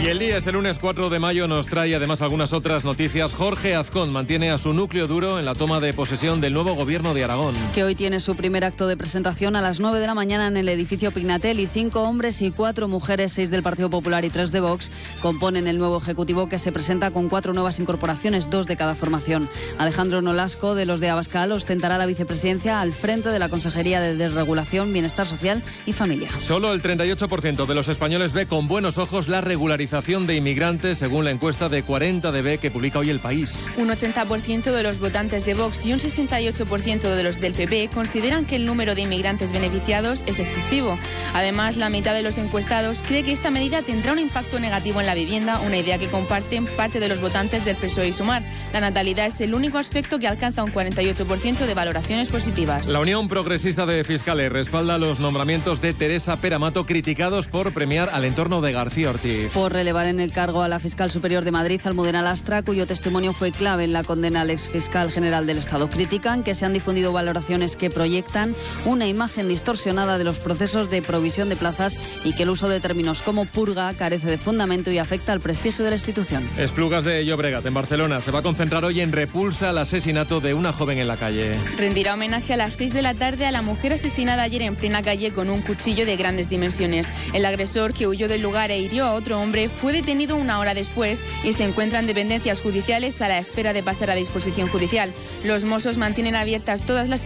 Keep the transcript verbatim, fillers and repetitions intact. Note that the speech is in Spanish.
Y el día, este lunes cuatro de mayo, nos trae además algunas otras noticias. Jorge Azcón mantiene a su núcleo duro en la toma de posesión del nuevo gobierno de Aragón. Que hoy tiene su primer acto de presentación a las nueve de la mañana en el edificio Pignatel, y cinco hombres y cuatro mujeres, seis del Partido Popular y tres de Vox, componen el nuevo ejecutivo, que se presenta con cuatro nuevas incorporaciones, dos de cada formación. Alejandro Nolasco, de los de Abascal, ostentará la vicepresidencia al frente de la Consejería de Desregulación, Bienestar Social y Familia. Solo el treinta y ocho por ciento de los españoles ve con buenos ojos la regularización de inmigrantes, según la encuesta de cuarenta D B que publica hoy El País. Un ochenta por ciento de los votantes de Vox y un sesenta y ocho por ciento de los del P P consideran que el número de inmigrantes beneficiados es excesivo. Además, la mitad de los encuestados cree que esta medida tendrá un impacto negativo en la vivienda, una idea que comparten parte de los votantes del P S O E y Sumar. La natalidad es el único aspecto que alcanza un cuarenta y ocho por ciento de valoraciones positivas. La Unión Progresista de Fiscales respalda los nombramientos de Teresa Peramato, criticados por premiar al entorno de García Ortiz. Por relevar en el cargo a la fiscal superior de Madrid, Almudena Lastra, cuyo testimonio fue clave en la condena al exfiscal general del Estado. Critican que se han difundido valoraciones que proyectan una imagen distorsionada de los procesos de provisión de plazas y que el uso de términos como purga carece de fundamento y afecta al prestigio de la institución. Esplugas de Llobregat, en Barcelona, se va a concentrar hoy en repulsa al asesinato de una joven en la calle. Rendirá homenaje a las seis de la tarde a la mujer asesinada ayer en plena calle con un cuchillo de grandes dimensiones. El agresor, que huyó del lugar e hirió a otro hombre, fue detenido una hora después y se encuentra en dependencias judiciales a la espera de pasar a disposición judicial. Los Mossos mantienen abiertas todas las